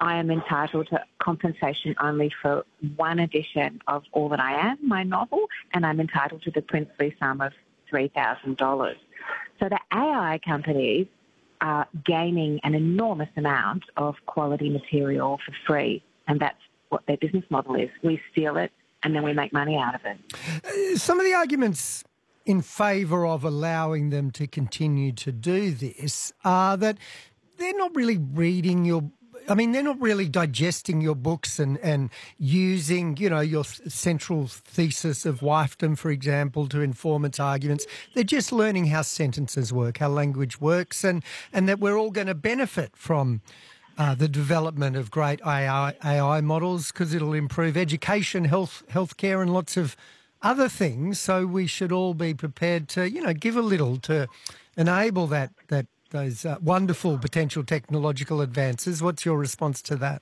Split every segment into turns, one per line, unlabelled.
I am entitled to compensation only for one edition of All That I Am, my novel, and I'm entitled to the princely sum of $3,000. So the AI companies are gaining an enormous amount of quality material for free, and that's what their business model is. We steal it and then we make money out of it.
Some of the arguments in favour of allowing them to continue to do this are that they're not really they're not really digesting your books and using, your central thesis of wifedom, for example, to inform its arguments. They're just learning how sentences work, how language works, and that we're all going to benefit from the development of great AI models because it'll improve education, healthcare, and lots of other things. So we should all be prepared to, give a little to enable those wonderful potential technological advances. What's your response to that?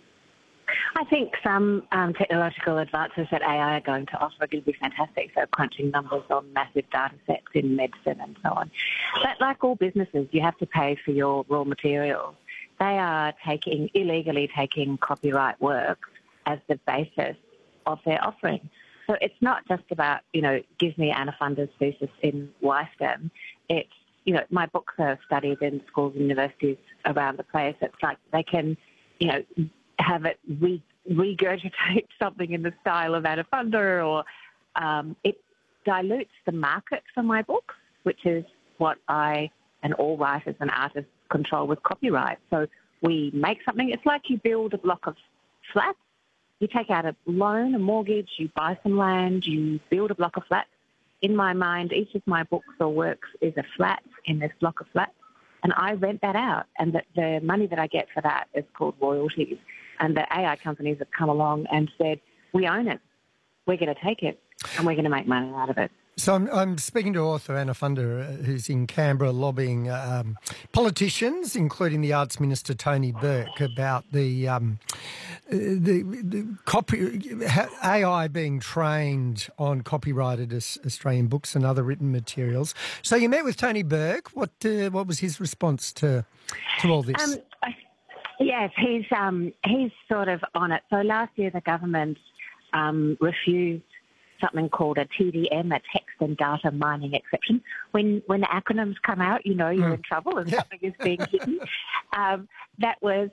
I think some technological advances that AI are going to offer are going to be fantastic, so crunching numbers on massive data sets in medicine and so on. But like all businesses, you have to pay for your raw materials. They are illegally taking copyright works as the basis of their offering. So it's not just about, give me Anna Funder's thesis in wifedom. It's, my books are studied in schools and universities around the place. It's like they can, have it regurgitate something in the style of Anna Funder, or it dilutes the market for my books, which is what I and all writers and artists control with copyright. So we make something. It's like you build a block of flats. You take out a loan, a mortgage, you buy some land, you build a block of flats. In my mind, each of my books or works is a flat in this block of flats, and I rent that out, and the money that I get for that is called royalties. And the AI companies have come along and said, we own it, we're going to take it, and we're going to make money out of it.
So I'm speaking to author Anna Funder, who's in Canberra lobbying politicians, including the Arts Minister Tony Burke, about the AI being trained on copyrighted Australian books and other written materials. So you met with Tony Burke. What was his response to all this?
Yes, he's sort of on it. So last year the government refused something called a TDM, a text and data mining exception. When the acronyms come out, you're in trouble and something is being hidden. That was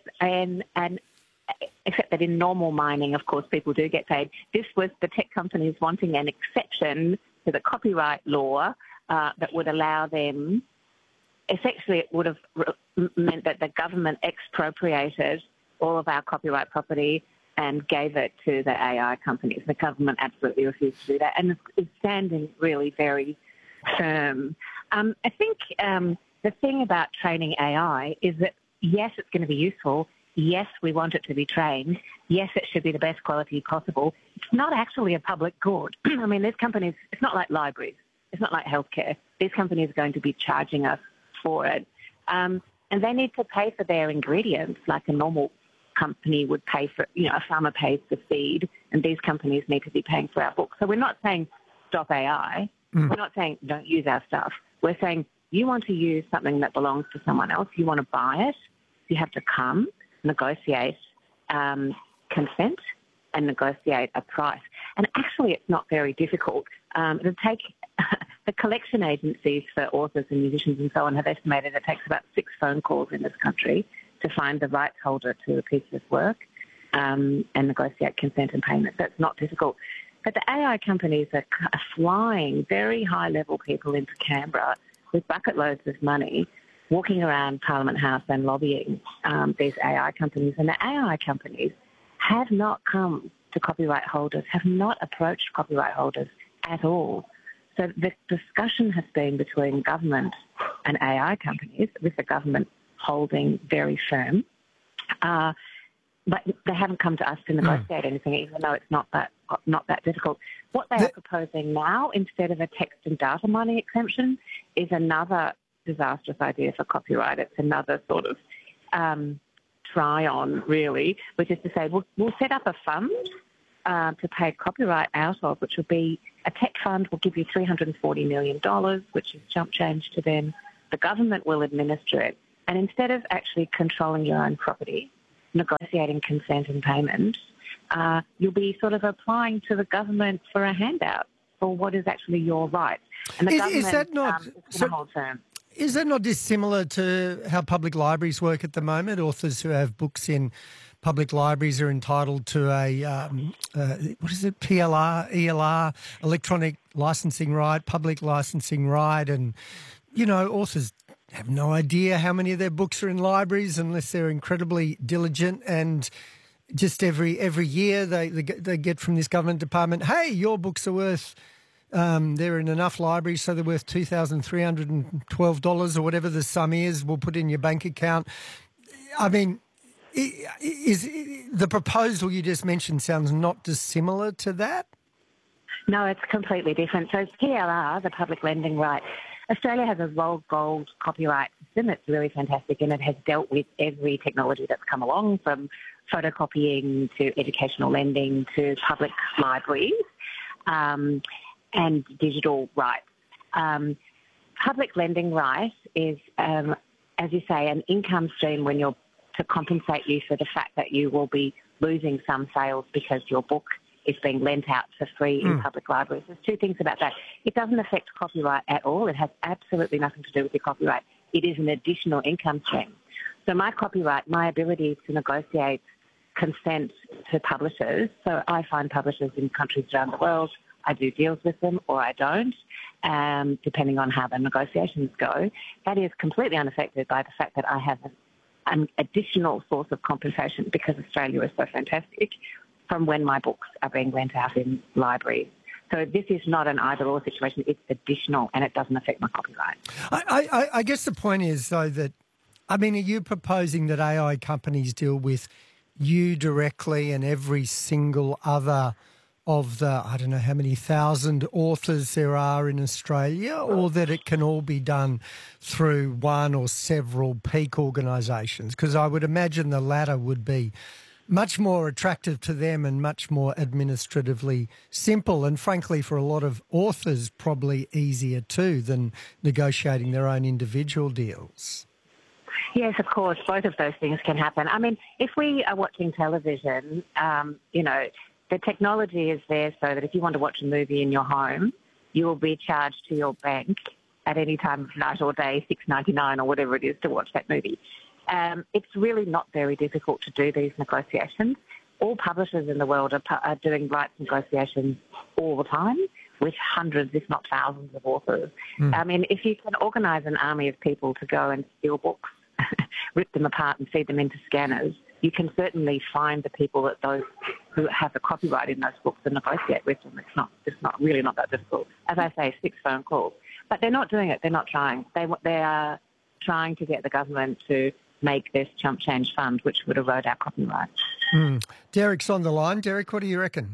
except that in normal mining, of course, people do get paid. This was the tech companies wanting an exception to the copyright law that would allow them. Essentially, it would have meant that the government expropriated all of our copyright property and gave it to the AI companies. The government absolutely refused to do that and is standing really very firm. I think the thing about training AI is that, yes, it's going to be useful. Yes, we want it to be trained. Yes, it should be the best quality possible. It's not actually a public good. I mean, these companies, it's not like libraries. It's not like healthcare. These companies are going to be charging us for it. And they need to pay for their ingredients like a normal company would pay for, a farmer pays for seed, and these companies need to be paying for our books. So we're not saying stop AI. We're not saying don't use our stuff. We're saying you want to use something that belongs to someone else. You want to buy it. You have to come, negotiate consent and negotiate a price. And actually it's not very difficult. It'll take the collection agencies for authors and musicians and so on have estimated it takes about 6 phone calls in this country to find the rights holder to a piece of work and negotiate consent and payment. That's not difficult. But the AI companies are flying very high-level people into Canberra with bucket loads of money, walking around Parliament House and lobbying these AI companies. And the AI companies have not come to copyright holders, have not approached copyright holders at all. So the discussion has been between government and AI companies, with the government holding very firm. But they haven't come to us to negotiate anything, even though it's not that difficult. What they are proposing now, instead of a text and data mining exemption, is another disastrous idea for copyright. It's another sort of try on, really, which is to say we'll set up a fund to pay copyright out of, which will be a tech fund will give you $340 million, which is chump change to them. The government will administer it. And instead of actually controlling your own property, negotiate negotiating consent and payment, you'll be sort of applying to the government for a handout for what is actually your right. And the government
is that not,
is going to hold firm.
Is that not dissimilar to how public libraries work at the moment? Authors who have books in public libraries are entitled to a, PLR, ELR, electronic licensing right, public licensing right. And, you know, authors have no idea how many of their books are in libraries unless they're incredibly diligent, and just every year they get from this government department, hey, your books are worth, they're in enough libraries, so they're worth $2,312 or whatever the sum is, we'll put in your bank account. I mean, is the proposal you just mentioned sounds not dissimilar to that?
No, it's completely different. So PLR, the public lending right, Australia has a rolled gold copyright system. It's really fantastic, and it has dealt with every technology that's come along, from photocopying to educational lending to public libraries and digital rights. Public lending right is, as you say, an income stream when you're to compensate you for the fact that you will be losing some sales because your book is being lent out for free in public libraries. There's two things about that. It doesn't affect copyright at all. It has absolutely nothing to do with your copyright. It is an additional income stream. So my copyright, my ability to negotiate consent to publishers, so I find publishers in countries around the world, I do deals with them or I don't, depending on how the negotiations go. That is completely unaffected by the fact that I have an additional source of compensation because Australia is so fantastic from when my books are being lent out in libraries. So this is not an either-or situation. It's additional, and it doesn't affect my copyright.
I guess the point is, though, that, I mean, are you proposing that AI companies deal with you directly and every single other of the, I don't know how many thousand authors there are in Australia, or that it can all be done through one or several peak organisations? Because I would imagine the latter would be much more attractive to them and much more administratively simple, and frankly for a lot of authors probably easier too than negotiating their own individual deals.
Yes, of course, both of those things can happen. I mean, if we are watching television, you know, the technology is there so that if you want to watch a movie in your home, you will be charged to your bank at any time of night or day, $6.99 or whatever it is to watch that movie. It's really not very difficult to do these negotiations. All publishers in the world are doing rights negotiations all the time with hundreds, if not thousands, of authors. I mean, if you can organise an army of people to go and steal books, rip them apart and feed them into scanners, you can certainly find the people that those who have the copyright in those books and negotiate with them. It's not really not that difficult. As I say, 6 phone calls. But they're not doing it. They're not trying. They are trying to get the government to make this chump change fund, which would erode our copyright.
Derek's on the line. Derek, what do you reckon?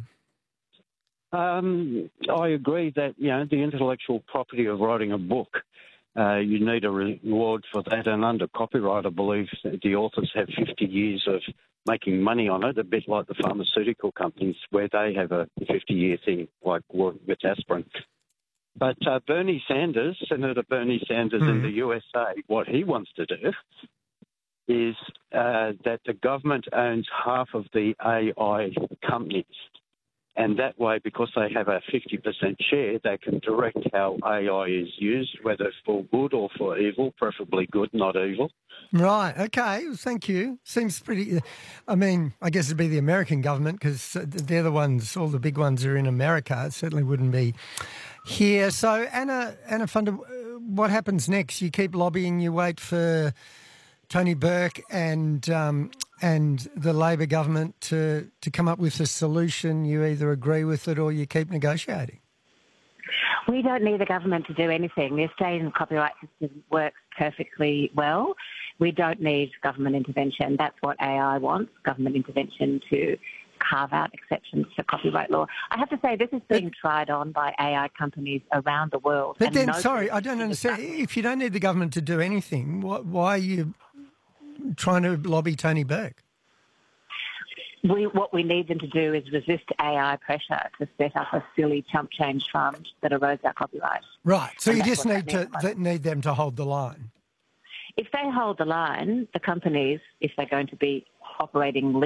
I agree that, you know, the intellectual property of writing a book, you need a reward for that. And under copyright, I believe that the authors have 50 years of making money on it, a bit like the pharmaceutical companies where they have a 50-year thing, like with aspirin. But Bernie Sanders, Senator Bernie Sanders in the USA, what he wants to do is that the government owns half of the AI companies. And that way, because they have a 50% share, they can direct how AI is used, whether for good or for evil, preferably good, not evil.
Right, okay, thank you. Seems pretty, I mean, I guess it'd be the American government because they're the ones, all the big ones are in America. It certainly wouldn't be here. So, Anna Funder, what happens next? You keep lobbying, you wait for Tony Burke and the Labor government to come up with a solution. You either agree with it or you keep negotiating.
We don't need the government to do anything. The Australian copyright system works perfectly well. We don't need government intervention. That's what AI wants, government intervention to carve out exceptions to copyright law. I have to say, this is being tried on by AI companies around the world.
But then, sorry, I don't understand. If you don't need the government to do anything, why are you trying to lobby Tony Burke?
What we need them to do is resist AI pressure to set up a silly chump change fund that erodes our copyright.
Right. So you just need them to hold the line.
If they hold the line, the companies, if they're going to be operating